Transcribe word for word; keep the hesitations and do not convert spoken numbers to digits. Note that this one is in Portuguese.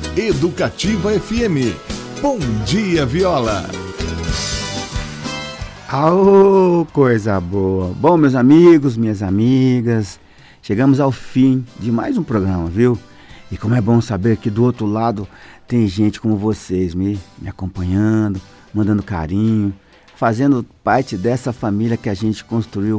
Educativa F M. Bom dia, Viola. Aô, coisa boa. Bom, meus amigos, minhas amigas, chegamos ao fim de mais um programa, viu? E como é bom saber que do outro lado tem gente como vocês me, me acompanhando, mandando carinho, fazendo parte dessa família que a gente construiu